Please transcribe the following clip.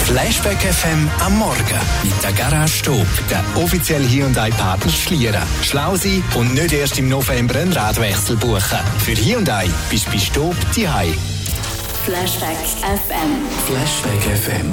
Flashback FM am Morgen mit der Garage Stop, der offizielle Hyundai-Partner Schlieren. Schlau sein und nicht erst im November einen Radwechsel buchen. Für Hyundai bist du bei Stop zu Hause. Flashback FM. Flashback FM.